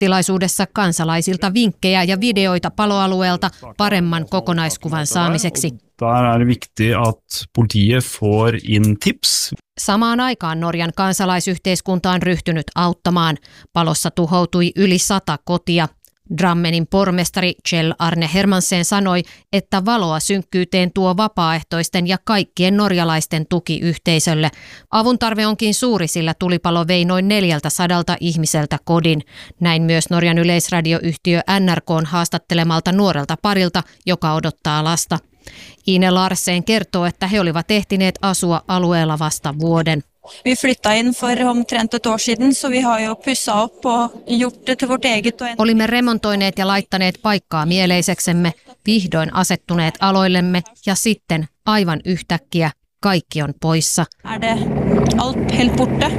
Tiedotustilaisuudessa kansalaisilta vinkkejä ja videoita paloalueelta paremman kokonaiskuvan saamiseksi. Der er det viktig at politiet får inn tips. Samaan aikaan Norjan kansalaisyhteiskunta on ryhtynyt auttamaan. Palossa tuhoutui yli 100 kotia. Drammenin pormestari Kjell Arne Hermansen sanoi, että valoa synkkyyteen tuo vapaaehtoisten ja kaikkien norjalaisten tuki yhteisölle. Avun tarve onkin suuri, sillä tulipalo vei noin 400 ihmiseltä kodin. Näin myös Norjan yleisradioyhtiö NRK:n haastattelemalta nuorelta parilta, joka odottaa lasta. Ine Larsen kertoo, että he olivat ehtineet asua alueella vasta vuoden. Vi flyttade in för omtrent ett år sedan, så vi har ju pussat upp och gjort det till vårt eget. Olimme remontoineet ja laittaneet paikkaa mieleiseksemme, vihdoin asettuneet aloillemme ja sitten aivan yhtäkkiä kaikki on poissa. Är det allt helt borta?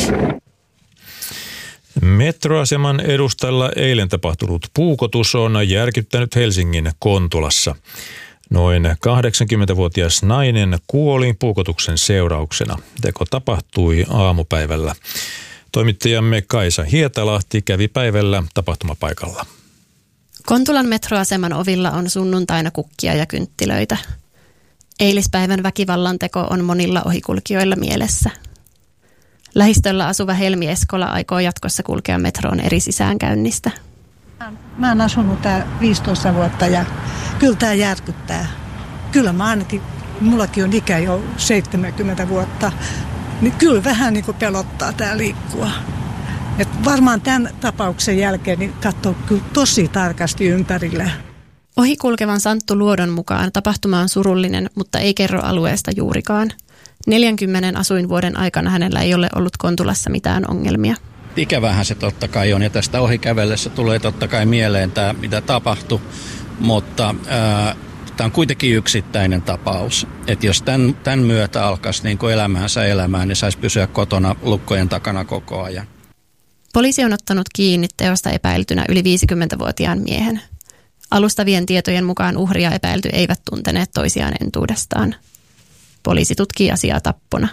Metroaseman edustalla eilen tapahtunut puukotus on järkyttänyt Helsingin Kontulassa. Noin 80-vuotias nainen kuoli puukotuksen seurauksena. Teko tapahtui aamupäivällä. Toimittajamme Kaisa Hietalahti kävi päivällä tapahtumapaikalla. Kontulan metroaseman ovilla on sunnuntaina kukkia ja kynttilöitä. Eilispäivän väkivallanteko on monilla ohikulkijoilla mielessä. Lähistöllä asuva Helmi Eskola aikoo jatkossa kulkea metroon eri sisäänkäynnistä. Mä oon asunut tää 15 vuotta ja kyllä tää järkyttää. Kyllä mä ainakin, mullakin on ikä jo 70 vuotta, niin kyllä vähän niin kuin pelottaa tää liikkua. Et varmaan tämän tapauksen jälkeen niin katsoo kyllä tosi tarkasti ympärille. Ohikulkevan Santtu Luodon mukaan tapahtuma on surullinen, mutta ei kerro alueesta juurikaan. 40 asuinvuoden aikana hänellä ei ole ollut Kontulassa mitään ongelmia. Ikävähän se totta kai on ja tästä ohikävellessä tulee totta kai mieleen tämä, mitä tapahtui, mutta tämä on kuitenkin yksittäinen tapaus. Että jos tämän myötä alkaisi niin kuin elämäänsä elämään, niin saisi pysyä kotona lukkojen takana koko ajan. Poliisi on ottanut kiinni teosta epäiltynä yli 50-vuotiaan miehen. Alustavien tietojen mukaan uhria epäilty eivät tunteneet toisiaan entuudestaan. Poliisi tutkii asiaa tappona.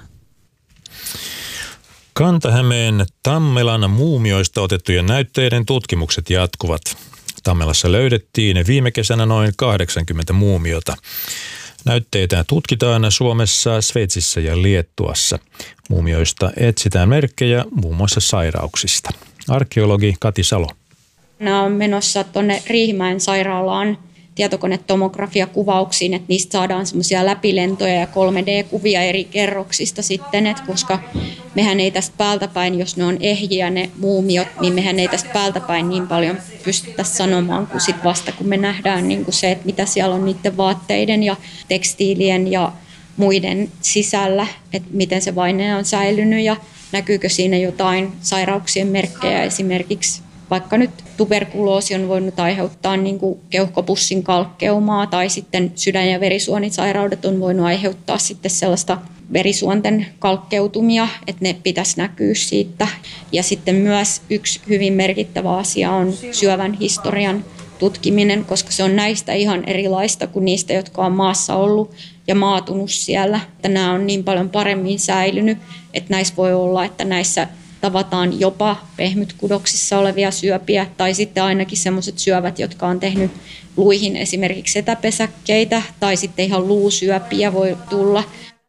Kanta-Hämeen Tammelan muumioista otettujen näytteiden tutkimukset jatkuvat. Tammelassa löydettiin viime kesänä noin 80 muumiota. Näytteitä tutkitaan Suomessa, Sveitsissä ja Liettuassa. Muumioista etsitään merkkejä muun muassa sairauksista. Arkeologi Kati Salo. Nämä on menossa tuonne Riihimäen sairaalaan tietokonetomografiakuvauksiin, että niistä saadaan semmoisia läpilentoja ja 3D-kuvia eri kerroksista sitten, että koska mehän ei tästä päältäpäin, jos ne on ehjiä ne muumiot, niin mehän ei tästä päältäpäin niin paljon pystytä sanomaan kuin sit vasta kun me nähdään niin kuin se, että mitä siellä on niiden vaatteiden ja tekstiilien ja muiden sisällä, että miten se vaine on säilynyt ja näkyykö siinä jotain sairauksien merkkejä esimerkiksi. Vaikka nyt tuberkuloosi on voinut aiheuttaa niin kuin keuhkopussin kalkkeumaa tai sitten sydän- ja verisuonisairaudet on voinut aiheuttaa sitten sellaista verisuonten kalkkeutumia, että ne pitäisi näkyä siitä. Ja sitten myös yksi hyvin merkittävä asia on syövän historian tutkiminen, koska se on näistä ihan erilaista kuin niistä, jotka on maassa ollut ja maatunut siellä. Että nämä on niin paljon paremmin säilynyt, että näissä voi olla, että näissä tavataan jopa pehmytkudoksissa olevia syöpiä tai sitten ainakin sellaiset syövät, jotka on tehnyt luihin esimerkiksi etäpesäkkeitä tai sitten ihan luusyöpiä voi tulla.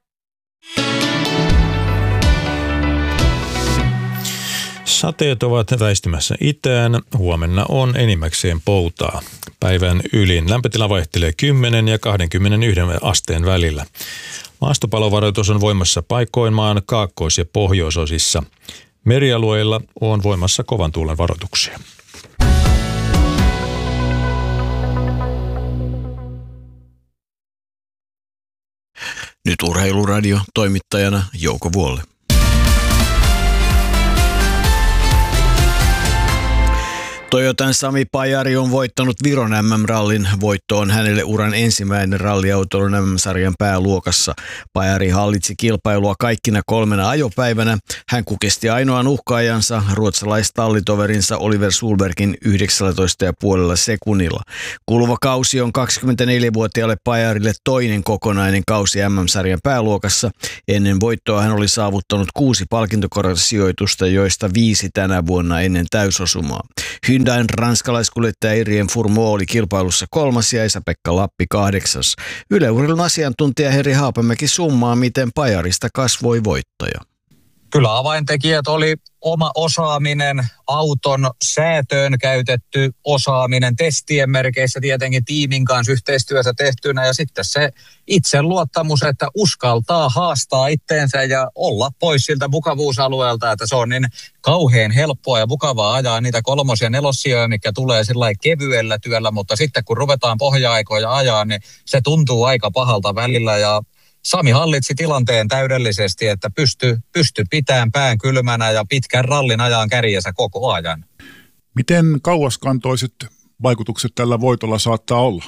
Sateet ovat väistymässä itään. Huomenna on enimmäkseen poutaa. Päivän ylin lämpötila vaihtelee 10 ja 21 asteen välillä. Maastopalovaroitus on voimassa paikoin maan kaakkois- ja pohjoisosissa. Merialueilla on voimassa kovan tuulen varoituksia. Nyt Urheiluradio, toimittajana Jouko Vuolle. Toyotan Sami Pajari on voittanut Viron MM-rallin. Voitto on hänelle uran ensimmäinen ralliautoilun MM-sarjan pääluokassa. Pajari hallitsi kilpailua kaikkina 3 ajopäivänä. Hän kukisti ainoan uhkaajansa, ruotsalaistallitoverinsa Oliver Solbergin 19,5 sekunnilla. Kuluva kausi on 24-vuotiaalle Pajarille toinen kokonainen kausi MM-sarjan pääluokassa. Ennen voittoa hän oli saavuttanut 6 palkintokortisijoitusta, joista 5 tänä vuonna ennen täysosumaa. Hyundain ranskalaiskuljettaja Irien Fourmaux oli kilpailussa 3. ja Esa-Pekka Lappi 8. Yle Urheilun asiantuntija Heri Haapamäki summaa, miten Pajarista kasvoi voittaja. Kyllä avaintekijät oli oma osaaminen, auton säätöön käytetty osaaminen, testien merkeissä tietenkin tiimin kanssa yhteistyössä tehtynä ja sitten se itseluottamus, että uskaltaa haastaa itteensä ja olla pois siltä mukavuusalueelta, että se on niin kauhean helppoa ja mukavaa ajaa niitä 3. ja 4. sijoja, mikä tulee sillä kevyellä työllä, mutta sitten kun ruvetaan pohja-aikoja ajaa, niin se tuntuu aika pahalta välillä ja Sami hallitsi tilanteen täydellisesti, että pysty pitämään pään kylmänä ja pitkän rallin ajan kärjessä koko ajan. Miten kauaskantoiset vaikutukset tällä voitolla saattaa olla?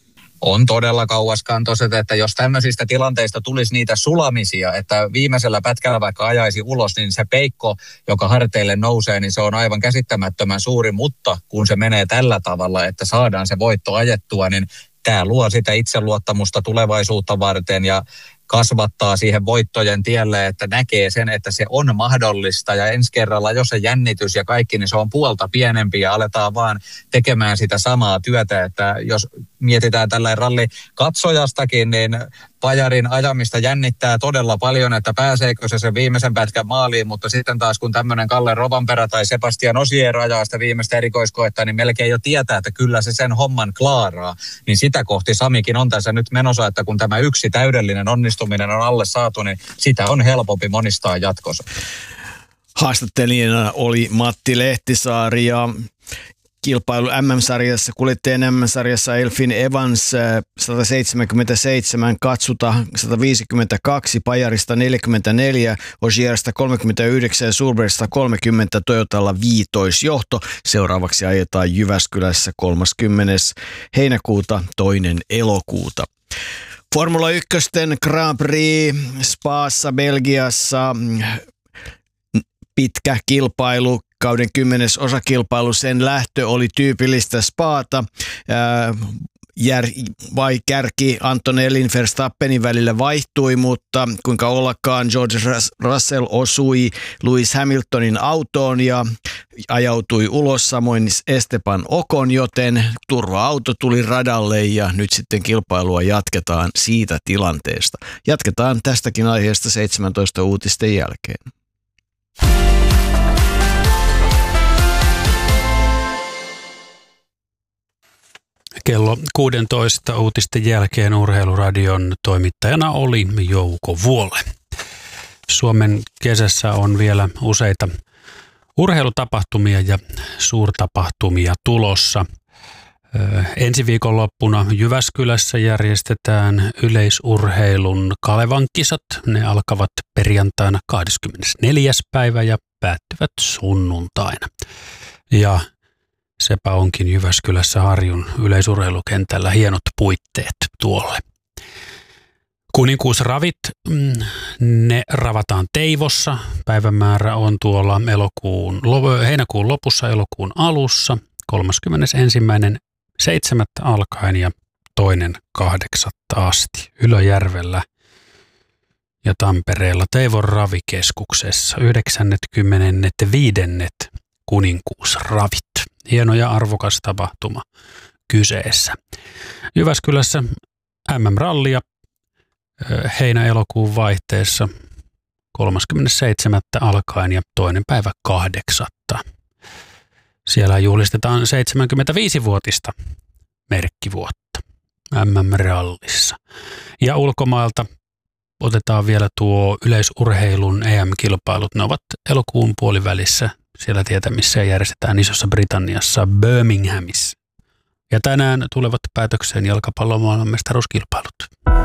On todella kauaskantoiset, että jos tämmöisistä tilanteista tulisi niitä sulamisia, että viimeisellä pätkällä vaikka ajaisi ulos, niin se peikko, joka harteille nousee, niin se on aivan käsittämättömän suuri, mutta kun se menee tällä tavalla, että saadaan se voitto ajettua, niin tämä luo sitä itseluottamusta tulevaisuutta varten ja kasvattaa siihen voittojen tielle, että näkee sen, että se on mahdollista ja ensi kerralla, jos se jännitys ja kaikki, niin se on puolta pienempi ja aletaan vaan tekemään sitä samaa työtä, että jos mietitään tällainen ralli katsojastakin, niin Pajarin ajamista jännittää todella paljon, että pääseekö se sen viimeisen pätkän maaliin, mutta sitten taas kun tämmöinen Kalle Rovanperä tai Sebastian Ogier ajaa sitä viimeistä erikoiskoetta, niin melkein jo tietää, että kyllä se sen homman klaaraa, niin sitä kohti Samikin on tässä nyt menossa, että kun tämä yksi täydellinen onnistuminen on alle saatu, niin sitä on helpompi monistaa jatkossa. Haastattelijana oli Matti Lehtisaari ja kilpailu MM-sarjassa, kuljettajien MM-sarjassa Elfyn Evans 177, Katsuta 152, Pajarista 44, Ogiersta 39 ja Solbergista 30, Toyotalla 15 johto. Seuraavaksi ajetaan Jyväskylässä 30. heinäkuuta 2. elokuuta. Formula 1 Grand Prix Spaassa Belgiassa, pitkä kilpailu. Kauden 10. osakilpailu, sen lähtö oli tyypillistä Spaata. Kärki Antonellin Verstappenin välillä vaihtui, mutta kuinka ollakaan George Russell osui Lewis Hamiltonin autoon ja ajautui ulos, samoin Esteban Ocon, joten turva-auto tuli radalle ja nyt sitten kilpailua jatketaan siitä tilanteesta. Jatketaan tästäkin aiheesta 17 uutisten jälkeen. Kello 16 uutisten jälkeen Urheiluradion toimittajana oli Jouko Vuole. Suomen kesässä on vielä useita urheilutapahtumia ja suurtapahtumia tulossa. Ensi viikonloppuna Jyväskylässä järjestetään yleisurheilun Kalevan kisat. Ne alkavat perjantaina 24. päivä ja päättyvät sunnuntaina. Ja sepä onkin Jyväskylässä Harjun yleisurheilukentällä hienot puitteet tuolle. Kuninkuusravit, ne ravataan Teivossa. Päivämäärä on tuolla heinäkuun lopussa, elokuun alussa, 31.7. alkaen ja 2.8. asti Ylöjärvellä ja Tampereella Teivon ravikeskuksessa 95. Kuninkuusravit. Hieno ja arvokas tapahtuma kyseessä. Jyväskylässä MM-rallia heinä-elokuun vaihteessa 37. alkaen ja 2.8. Siellä juhlistetaan 75-vuotista merkkivuotta MM-rallissa. Ja ulkomailta otetaan vielä tuo yleisurheilun EM-kilpailut. Ne ovat elokuun puolivälissä. Siellä tietämissä järjestetään Isossa Britanniassa Birminghamissa. Ja tänään tulevat päätökseen jalkapallon maailmanmestaruuskilpailut.